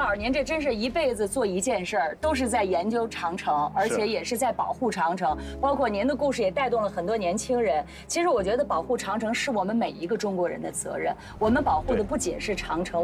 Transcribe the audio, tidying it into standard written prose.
老师您这真是一辈子做一件事儿，都是在研究长城，而且也是在保护长城。包括您的故事也带动了很多年轻人。其实我觉得保护长城是我们每一个中国人的责任。我们保护的不仅是长城。